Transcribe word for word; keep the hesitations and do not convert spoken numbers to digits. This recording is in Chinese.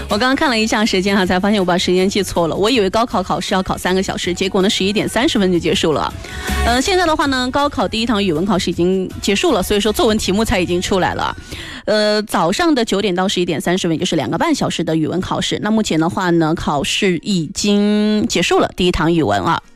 我刚刚看了一下时间哈，才发现我把时间记错了。我以为高考考试要考三个小时，结果呢十一点三十分就结束了。呃，现在的话呢，高考第一堂语文考试已经结束了，所以说作文题目才已经出来了。呃，早上的九点到十一点三十分，就是两个半小时的语文考试。那目前的话呢，考试已经结束了，第一堂语文啊。